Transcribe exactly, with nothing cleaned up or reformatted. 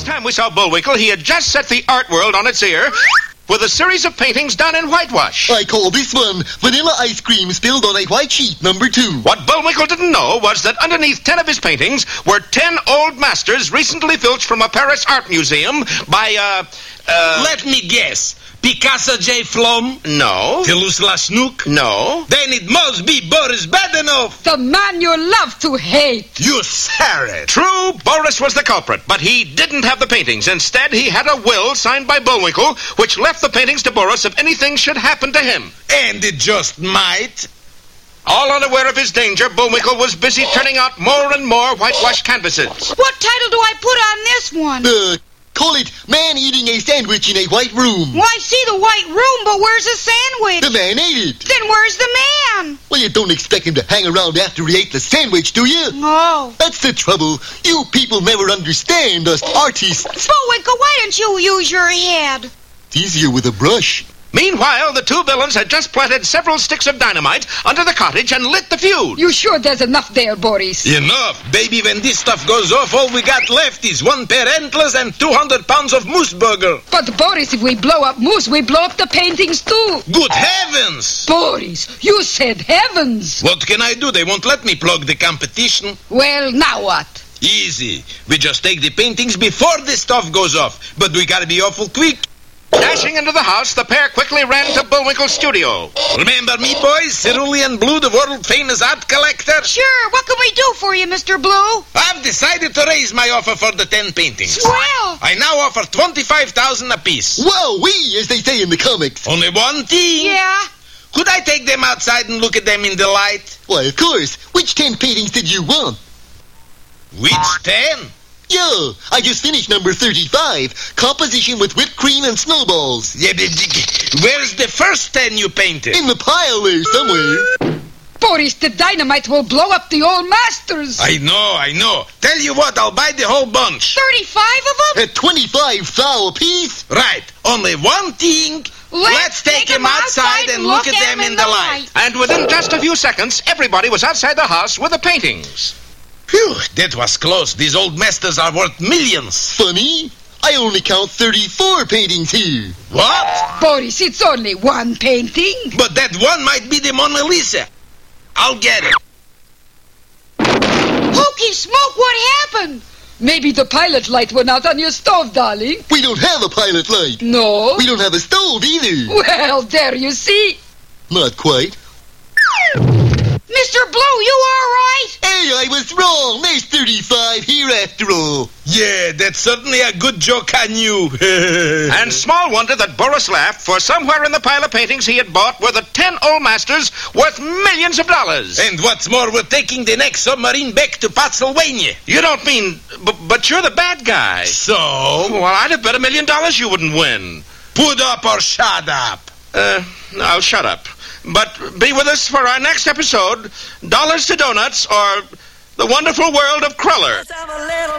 Time we saw Bullwinkle, he had just set the art world on its ear with a series of paintings done in whitewash. I call this one Vanilla Ice Cream Spilled on a White Sheet number two. What Bullwinkle didn't know was that underneath ten of his paintings were ten old masters recently filched from a Paris art museum by, uh, uh... Let me guess. Picasso J. Flom? No. Toulouse Lachnook? No. Then it must be Boris Badenov. The man you love to hate. You said it. True, Boris was the culprit, but he didn't have the paintings. Instead, he had a will signed by Bullwinkle, which left the paintings to Boris if anything should happen to him. And it just might. All unaware of his danger, Bullwinkle was busy turning out more and more whitewashed canvases. What title do I put on this one? Uh, call it Man Eating a Sandwich in a White Room. Well, I see the white room, but where's the sandwich? The man ate it. Then where's the man? Well, you don't expect him to hang around after he ate the sandwich, do you? No. That's the trouble. You people never understand us artists. Bullwinkle, why don't you use your head? It's easier with a brush. Meanwhile, the two villains had just planted several sticks of dynamite under the cottage and lit the feud. You sure there's enough there, Boris? Enough. Baby, when this stuff goes off, all we got left is one pair antlers and two hundred pounds of moose burger. But, Boris, if we blow up Moose, we blow up the paintings, too. Good heavens! Boris, you said heavens. What can I do? They won't let me plug the competition. Well, now what? Easy. We just take the paintings before the stuff goes off. But we gotta be awful quick. Dashing into the house, the pair quickly ran to Bullwinkle's studio. Remember me, boys? Cerulean Blue, the world-famous art collector? Sure. What can we do for you, Mister Blue? I've decided to raise my offer for the ten paintings. Well. I now offer twenty-five thousand dollars apiece. Wowee, as they say in the comics. Only one thing. Yeah? Could I take them outside and look at them in the light? Why, of course. Which ten paintings did you want? Which ten? Yo, I just finished number thirty-five. Composition with whipped cream and snowballs. Yeah, but where's the first ten you painted? In the pile there somewhere. Boris, the dynamite will blow up the old masters. I know, I know. Tell you what, I'll buy the whole bunch. Thirty-five of them? At twenty-five thou apiece? Right. Only one thing. Let's, Let's take, take them outside and look at them in the light. And within just a few seconds, everybody was outside the house with the paintings. Phew, that was close. These old masters are worth millions. Funny. I only count thirty-four paintings here. What? Boris, it's only one painting. But that one might be the Mona Lisa. I'll get it. Hokey smoke, what happened? Maybe the pilot light went out on your stove, darling. We don't have a pilot light. No. We don't have a stove either. Well, there you see. Not quite. Mister Blue, you all right? Hey, I was wrong. There's thirty-five here after all. Yeah, that's certainly a good joke on you. And small wonder that Boris laughed, for somewhere in the pile of paintings he had bought were the ten old masters worth millions of dollars. And what's more, we're taking the next submarine back to Pennsylvania. You don't mean... B- but you're the bad guy. So? Well, I'd have bet a million dollars you wouldn't win. Put up or shut up. Uh, I'll shut up. But be with us for our next episode, Dollars to Donuts, or The Wonderful World of Cruller.